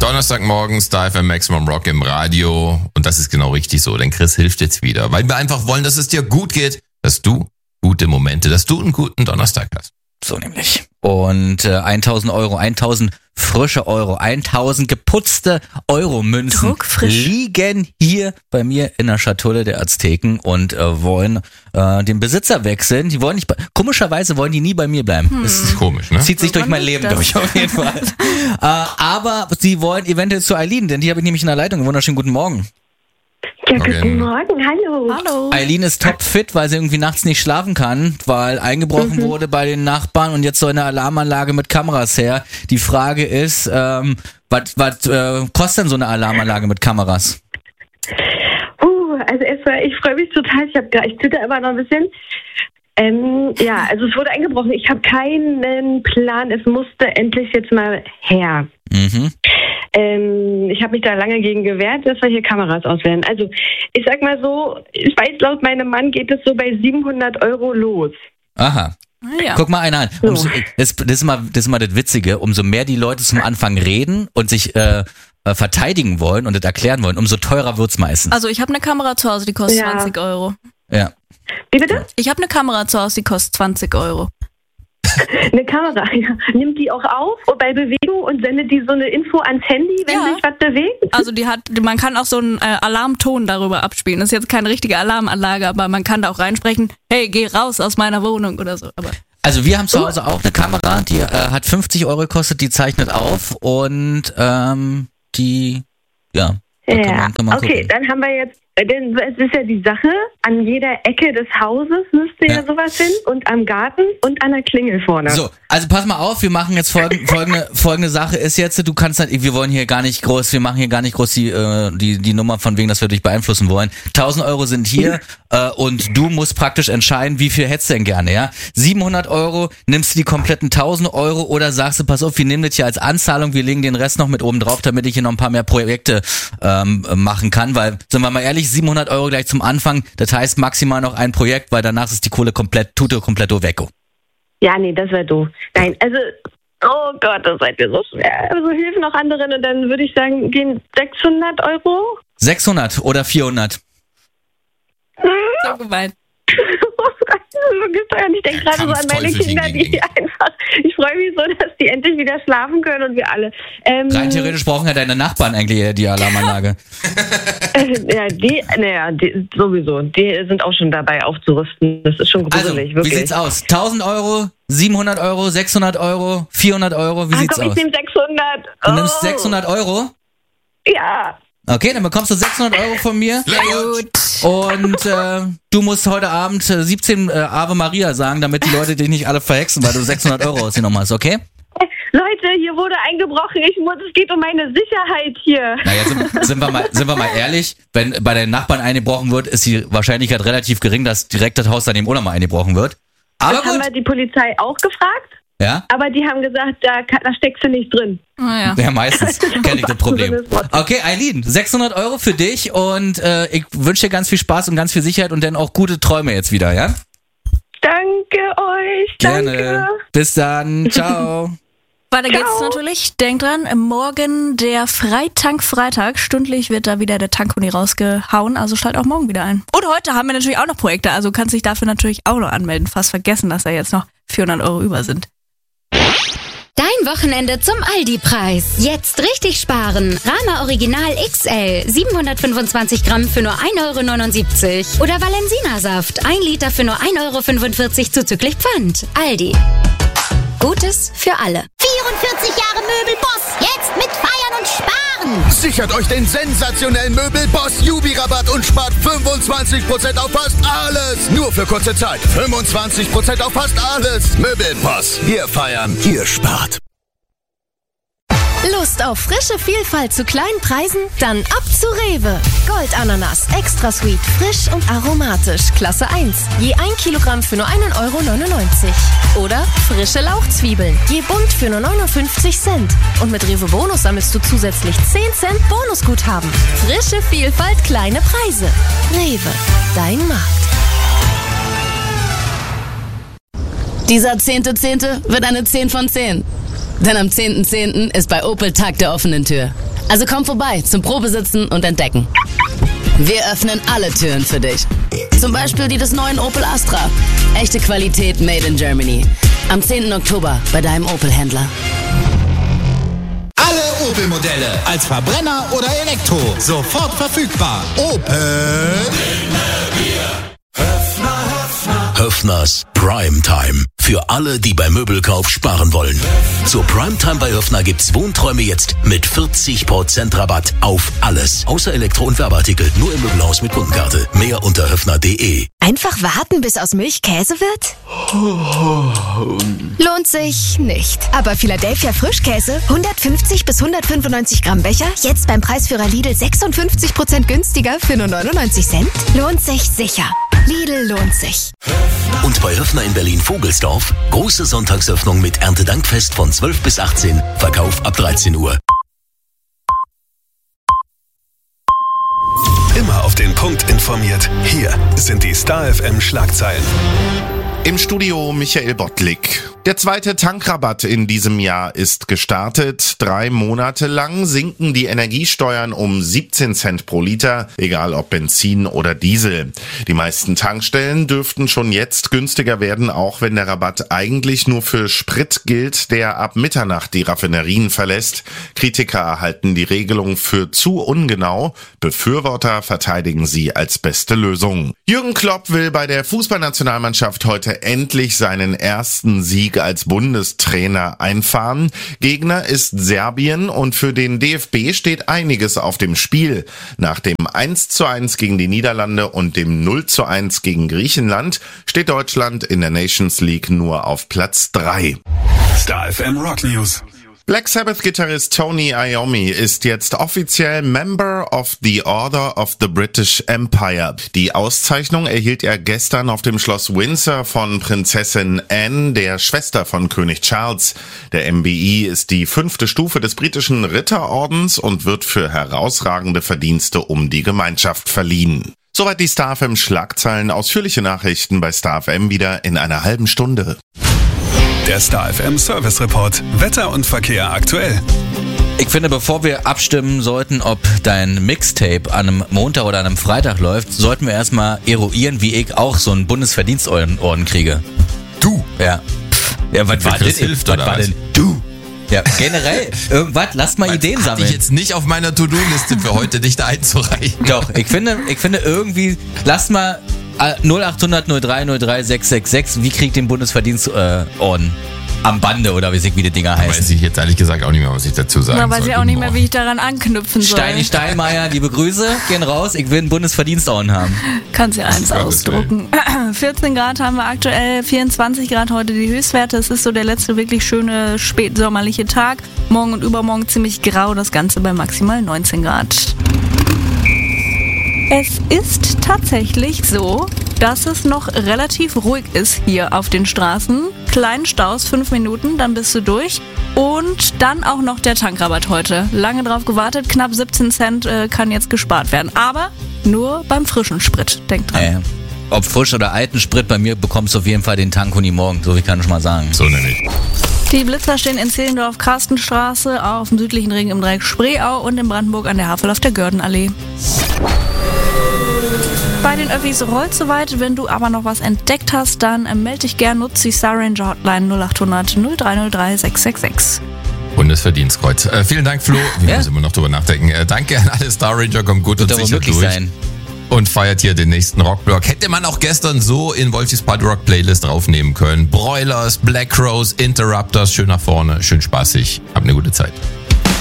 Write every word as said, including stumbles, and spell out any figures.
Donnerstagmorgen Star F M Maximum Rock im Radio. Und das ist genau richtig so, denn Chris hilft jetzt wieder. Weil wir einfach wollen, dass es dir gut geht, dass du gute Momente, dass du einen guten Donnerstag hast. So nämlich. Und äh, tausend Euro, tausend frische Euro, tausend geputzte Euro-Münzen liegen hier bei mir in der Schatulle der Azteken und äh, wollen äh, den Besitzer wechseln. Die wollen nicht, komischerweise wollen die nie bei mir bleiben. Hm. Das ist komisch, ne? Zieht sich durch mein Leben durch, auf jeden Fall. äh, aber sie wollen eventuell zu Eileen, denn die habe ich nämlich in der Leitung. Wunderschönen guten Morgen. Ja, guten Morgen, hallo. Hallo. Eileen ist topfit, weil sie irgendwie nachts nicht schlafen kann, weil eingebrochen mhm. wurde bei den Nachbarn und jetzt soll eine Alarmanlage mit Kameras her. Die Frage ist, ähm, was was äh, kostet denn so eine Alarmanlage mit Kameras? Uh, also erstmal, ich freue mich total. Ich habe ich zitter immer noch ein bisschen. Ähm, ja, also es wurde eingebrochen. Ich habe keinen Plan. Es musste endlich jetzt mal her. Mhm. Ähm, ich habe mich da lange gegen gewehrt, dass wir hier Kameras auswählen. Also ich sag mal so, ich weiß, laut meinem Mann geht es so bei siebenhundert Euro los. Aha. Ah, ja. Guck mal einer an. Umso, das, das, ist mal, das ist mal das Witzige. Umso mehr die Leute zum Anfang reden und sich äh, verteidigen wollen und das erklären wollen, umso teurer wird's meistens. Also ich habe eine Kamera zu Hause, die kostet Ja. zwanzig Euro. Ja. Wie bitte? Ich habe eine Kamera zu Hause, die kostet zwanzig Euro. Eine Kamera, ja. Nimmt die auch auf bei Bewegung und sendet die so eine Info ans Handy, wenn Ja. sich was bewegt? Also die hat, man kann auch so einen äh, Alarmton darüber abspielen. Das ist jetzt keine richtige Alarmanlage, aber man kann da auch reinsprechen, hey, geh raus aus meiner Wohnung oder so. Aber Also wir haben zu Hause auch eine Kamera, die äh, hat fünfzig Euro gekostet, die zeichnet auf und ähm, die, ja. Da Ja, kann man, kann man okay, gucken. dann haben wir jetzt, denn es ist ja die Sache, an jeder Ecke des Hauses müsste ja, Ja. sowas hin und am Garten und an der Klingel vorne. So, also pass mal auf, wir machen jetzt folgende, folgende, folgende Sache ist jetzt, du kannst halt, wir wollen hier gar nicht groß, wir machen hier gar nicht groß die, äh, die, die Nummer von wegen, dass wir dich beeinflussen wollen. tausend Euro sind hier äh, und du musst praktisch entscheiden, wie viel hättest du denn gerne, ja? siebenhundert Euro, nimmst du die kompletten tausend Euro oder sagst du, pass auf, wir nehmen das hier als Anzahlung, wir legen den Rest noch mit oben drauf, damit ich hier noch ein paar mehr Projekte ähm, machen kann, weil, sind wir mal ehrlich, siebenhundert Euro gleich zum Anfang, das heißt maximal noch ein Projekt, weil danach ist die Kohle komplett, tute komplett weg. Ja, nee, das wäre doof. Nein, also, oh Gott, das seid ihr so schwer. Also hilf noch anderen und dann würde ich sagen, gehen sechshundert Euro. sechshundert oder vierhundert? so gemeint. Ich denke gerade so an meine Kinder, die einfach, ich freue mich so, dass die endlich wieder schlafen können und wir alle. Ähm, Rein theoretisch brauchen ja deine Nachbarn eigentlich die Alarmanlage. äh, ja, die, naja, die, sowieso, die sind auch schon dabei aufzurüsten. Das ist schon Also, gruselig, wie wirklich. sieht's aus? tausend Euro, siebenhundert Euro, sechshundert Euro, vierhundert Euro, wie ah, sieht's komm, aus? ich nehme sechshundert. Du oh. nimmst sechshundert Euro? Ja. Okay, dann bekommst du sechshundert Euro von mir. Sehr gut. Und äh, du musst heute Abend äh, siebzehn äh, Ave Maria sagen, damit die Leute dich nicht alle verhexen, weil du sechshundert Euro ausgenommen hast, okay? Leute, hier wurde eingebrochen. Ich muss, es geht um meine Sicherheit hier. Naja, sind, sind, wir mal, sind wir mal ehrlich, wenn bei deinen Nachbarn eingebrochen wird, ist die Wahrscheinlichkeit relativ gering, dass direkt das Haus daneben auch nochmal eingebrochen wird. Aber das haben wir gut. die Polizei auch gefragt, Ja? aber die haben gesagt, da, kann- da steckst du nicht drin. Ah, ja. Ja, meistens kenne ich das Problem. Okay, Eileen, sechshundert Euro für dich und äh, ich wünsche dir ganz viel Spaß und ganz viel Sicherheit und dann auch gute Träume jetzt wieder, ja? Danke euch. Gerne. Danke. Bis dann. Ciao. Weiter geht's Ciao. natürlich. Denkt dran, morgen der Freitank-Freitag. Stündlich wird da wieder der Tankuni rausgehauen, also schalt auch morgen wieder ein. Und heute haben wir natürlich auch noch Projekte, also kannst dich dafür natürlich auch noch anmelden. Fast vergessen, dass da jetzt noch vierhundert Euro über sind. Dein Wochenende zum Aldi-Preis. Jetzt richtig sparen. Rama Original X L siebenhundertfünfundzwanzig Gramm für nur ein Euro neunundsiebzig. Oder Valensina-Saft ein Liter für nur ein Euro fünfundvierzig zuzüglich Pfand. Aldi. Gutes für alle. vierundvierzig Jahre Möbelboss. Jetzt mit Feiern und Sparen. Sichert euch den sensationellen Möbelboss Jubi-Rabatt und spart fünfundzwanzig Prozent auf fast alles. Nur für kurze Zeit. fünfundzwanzig Prozent auf fast alles. Möbelboss. Wir feiern, ihr spart. Lust auf frische Vielfalt zu kleinen Preisen? Dann ab zu Rewe. Goldananas, extra sweet, frisch und aromatisch, Klasse eins. Je ein Kilogramm für nur einen Euro neunundneunzig. Oder frische Lauchzwiebeln, je bunt für nur neunundfünfzig Cent. Und mit Rewe Bonus sammelst du zusätzlich zehn Cent Bonusguthaben. Frische Vielfalt, kleine Preise. Rewe, dein Markt. Dieser zehnte Zehnte wird eine zehn von zehn. Denn am zehnten zehnten ist bei Opel Tag der offenen Tür. Also komm vorbei zum Probesitzen und entdecken. Wir öffnen alle Türen für dich. Zum Beispiel die des neuen Opel Astra. Echte Qualität made in Germany. Am zehnten Oktober bei deinem Opel-Händler. Alle Opel-Modelle als Verbrenner oder Elektro. Sofort verfügbar. Opel. Höffners Primetime. Für alle, die beim Möbelkauf sparen wollen. Zur Primetime bei Höffner gibt's Wohnträume jetzt mit vierzig Prozent Rabatt auf alles. Außer Elektro- und Werbeartikel. Nur im Möbelhaus mit Kundenkarte. Mehr unter höffner punkt de. Einfach warten, bis aus Milch Käse wird? Lohnt sich nicht. Aber Philadelphia Frischkäse, hundertfünfzig bis hundertfünfundneunzig Gramm Becher, jetzt beim Preisführer Lidl sechsundfünfzig Prozent günstiger für nur neunundneunzig Cent? Lohnt sich sicher. Lidl lohnt sich. Und bei Höffner in Berlin-Vogelsdorf, große Sonntagsöffnung mit Erntedankfest von zwölf bis achtzehn, Verkauf ab dreizehn Uhr. Immer auf den Punkt informiert. Hier sind die Star F M Schlagzeilen. Im Studio Michael Bottlik. Der zweite Tankrabatt in diesem Jahr ist gestartet. Drei Monate lang sinken die Energiesteuern um siebzehn Cent pro Liter, egal ob Benzin oder Diesel. Die meisten Tankstellen dürften schon jetzt günstiger werden, auch wenn der Rabatt eigentlich nur für Sprit gilt, der ab Mitternacht die Raffinerien verlässt. Kritiker halten die Regelung für zu ungenau. Befürworter verteidigen sie als beste Lösung. Jürgen Klopp will bei der Fußballnationalmannschaft heute endlich seinen ersten Sieg als Bundestrainer einfahren. Gegner ist Serbien und für den D F B steht einiges auf dem Spiel. Nach dem eins zu eins gegen die Niederlande und dem null zu eins gegen Griechenland steht Deutschland in der Nations League nur auf Platz drei. Star F M Rock News. Black Sabbath-Gitarrist Tony Iommi ist jetzt offiziell Member of the Order of the British Empire. Die Auszeichnung erhielt er gestern auf dem Schloss Windsor von Prinzessin Anne, der Schwester von König Charles. Der M B I ist die fünfte Stufe des britischen Ritterordens und wird für herausragende Verdienste um die Gemeinschaft verliehen. Soweit die Star F M Schlagzeilen. Ausführliche Nachrichten bei Star F M wieder in einer halben Stunde. Der Star F M Service Report. Wetter und Verkehr aktuell. Ich finde, bevor wir abstimmen sollten, ob dein Mixtape an einem Montag oder an einem Freitag läuft, sollten wir erstmal eruieren, wie ich auch so einen Bundesverdienstorden kriege. Du? Ja. Ja, was war denn? Hilft, was oder war was? denn? Du? Ja, generell, irgendwas, lass mal Was Ideen hatte sammeln. ich jetzt nicht auf meiner To-Do-Liste für heute, dich da einzureichen. Doch, ich finde, ich finde irgendwie, lass mal null acht hundert null drei null drei sechs sechs sechs, wie kriegt den Bundesverdienstorden? Am Bande oder wie sich wie die Dinger heißen. Weiß ich jetzt ehrlich gesagt auch nicht mehr, was ich dazu sagen Na, soll. weiß ich auch nicht mehr, wie ich daran anknüpfen soll. Steini Steinmeier, liebe Grüße, gehen raus, ich will einen Bundesverdienstorden haben. Kannst ja eins Gottes ausdrucken. vierzehn Grad haben wir aktuell, vierundzwanzig Grad heute die Höchstwerte. Es ist so der letzte wirklich schöne spätsommerliche Tag. Morgen und übermorgen ziemlich grau, das Ganze bei maximal neunzehn Grad. Es ist tatsächlich so, dass es noch relativ ruhig ist hier auf den Straßen. Kleinen Staus, fünf Minuten, dann bist du durch. Und dann auch noch der Tankrabatt heute. Lange drauf gewartet, knapp siebzehn Cent äh, kann jetzt gespart werden. Aber nur beim frischen Sprit, denk dran. Äh, ob frisch oder alten Sprit, bei mir bekommst du auf jeden Fall den Tankuni morgen, so wie kann ich mal sagen. So nämlich. Die Blitzer stehen in Zehlendorf, Karstenstraße, auf dem südlichen Ring im Dreieck Spreeau und in Brandenburg an der Havel auf der Gördenallee. Bei den Öffis rollt soweit. Wenn du aber noch was entdeckt hast, dann äh, melde dich gern, nutze die Star Ranger Hotline null acht hundert null drei null drei sechs sechs sechs. Bundesverdienstkreuz. Äh, vielen Dank, Flo. Wir Ja. müssen immer noch drüber nachdenken. Äh, danke an alle Star Ranger, kommt gut Wird und aber sicher möglich durch. sein. Und feiert hier den nächsten Rockblock. Hätte man auch gestern so in Wolfis Party Rock Playlist draufnehmen können. Broilers, Black Rose, Interrupters, schön nach vorne, schön spaßig. Habt eine gute Zeit.